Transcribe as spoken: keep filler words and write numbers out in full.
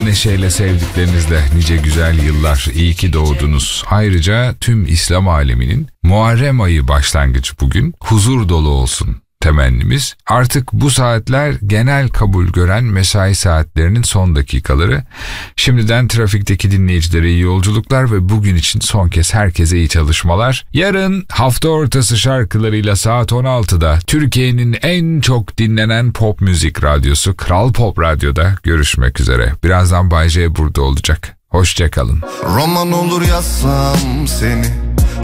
Neşeyle sevdiklerinizle nice güzel yıllar, iyi ki doğdunuz. Ayrıca tüm İslam aleminin Muharrem ayı başlangıcı bugün huzur dolu olsun temennimiz. Artık bu saatler genel kabul gören mesai saatlerinin son dakikaları. Şimdiden trafikteki dinleyicilere iyi yolculuklar ve bugün için son kez herkese iyi çalışmalar. Yarın hafta ortası şarkılarıyla saat on altıda Türkiye'nin en çok dinlenen pop müzik radyosu Kral Pop Radyo'da görüşmek üzere. Birazdan Bay J burada olacak. Hoşça kalın. Roman olur yazsam seni,